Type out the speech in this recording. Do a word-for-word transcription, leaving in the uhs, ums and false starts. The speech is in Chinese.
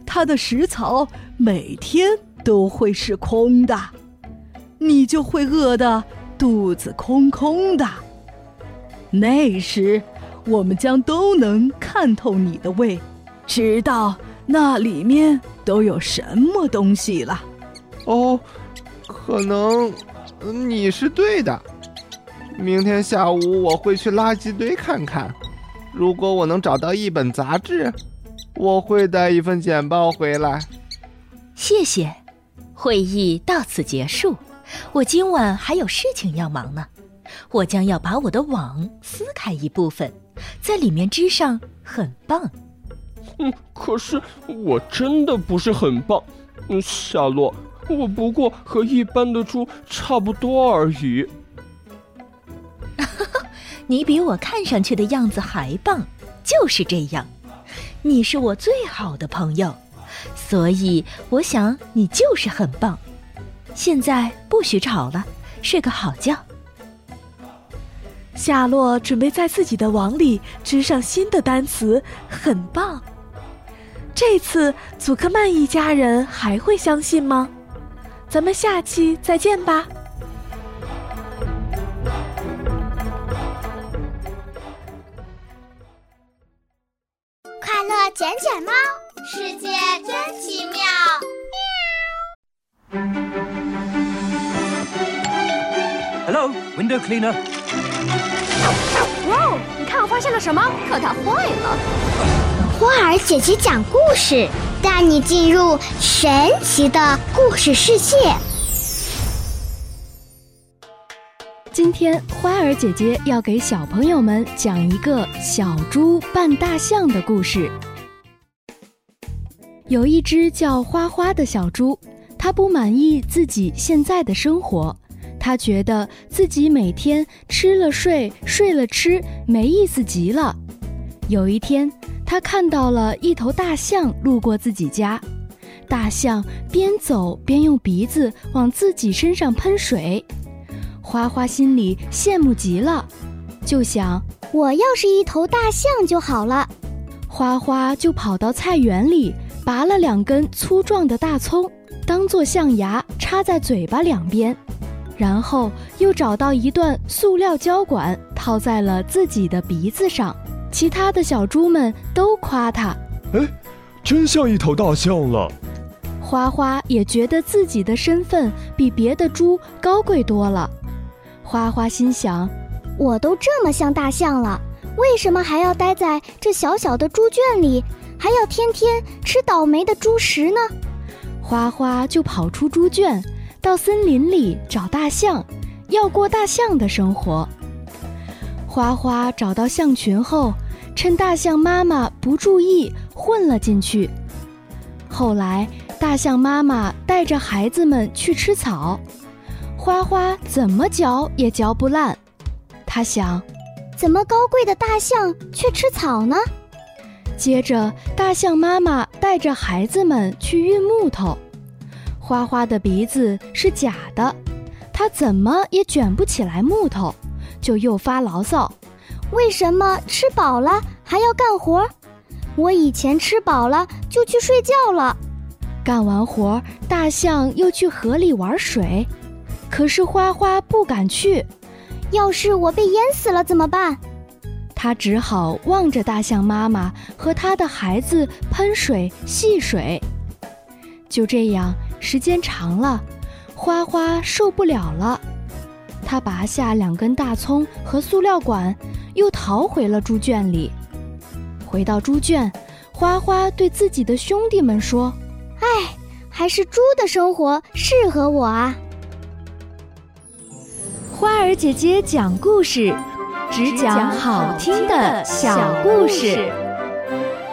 它的食槽每天都会是空的，你就会饿得肚子空空的。那时我们将都能看透你的胃，知道那里面都有什么东西了。 哦，可能你是对的。明天下午我会去垃圾堆看看，如果我能找到一本杂志，我会带一份简报回来。 谢谢，会议到此结束。我今晚还有事情要忙呢，我将要把我的网撕开一部分，在里面织上很棒。 嗯，可是我真的不是很棒，嗯，夏洛，我不过和一般的猪差不多而已。 你比我看上去的样子还棒，就是这样。你是我最好的朋友，所以我想你就是很棒。现在不许吵了，睡个好觉。 夏洛准备在自己的网里织上新的单词，很棒。这次祖克曼一家人还会相信吗？咱们下期再见吧。 快乐卷卷猫，世界真奇妙。 Hello, window cleaner. 哇，你看我发现了什么？可它坏了。 花儿姐姐讲故事，带你进入神奇的故事世界。 今天花儿姐姐要给小朋友们讲一个小猪扮大象的故事。有一只叫花花的小猪，它不满意自己现在的生活，它觉得自己每天吃了睡，睡了吃，没意思极了。有一天，它看到了一头大象路过自己家，大象边走边用鼻子往自己身上喷水。花花心里羡慕极了，就想我要是一头大象就好了。 花花就跑到菜园里，拔了两根粗壮的大葱，当作象牙插在嘴巴两边，然后又找到一段塑料胶管套在了自己的鼻子上。其他的小猪们都夸他， 哎，真像一头大象了。 花花也觉得自己的身份比别的猪高贵多了。花花心想， 我都这么像大象了，为什么还要待在这小小的猪圈里，还要天天吃倒霉的猪食呢？ 花花就跑出猪圈，到森林里找大象，要过大象的生活。花花找到象群后，趁大象妈妈不注意混了进去。后来大象妈妈带着孩子们去吃草，花花怎么嚼也嚼不烂。他想， 怎么高贵的大象却吃草呢？ 接着大象妈妈带着孩子们去运木头，花花的鼻子是假的，它怎么也卷不起来木头，就又发牢骚， 为什么吃饱了还要干活？我以前吃饱了就去睡觉了。 干完活，大象又去河里玩水，可是花花不敢去。 要是我被淹死了怎么办？ 他只好望着大象妈妈和他的孩子喷水戏水。就这样，时间长了，花花受不了了。他拔下两根大葱和塑料管，又逃回了猪圈里。回到猪圈，花花对自己的兄弟们说， 哎，还是猪的生活适合我啊。 花儿姐姐讲故事，只讲好听的小故事。